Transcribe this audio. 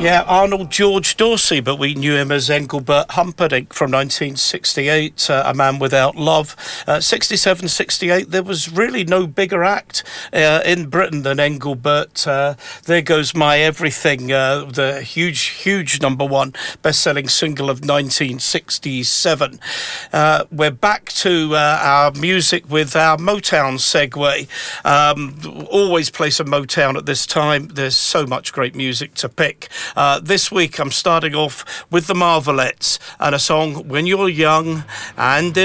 Yeah, Arnold George Dorsey, but we knew him as Engelbert Humperdinck from 1968, A Man Without Love. 67, 68, there was really no bigger act in Britain than Engelbert. There Goes My Everything, the huge number one best-selling single of 1967. We're back to our music with our Motown segue. Always play some Motown at this time. There's so much great music to pick. This week I'm starting off with the Marvelettes and a song, When You're Young and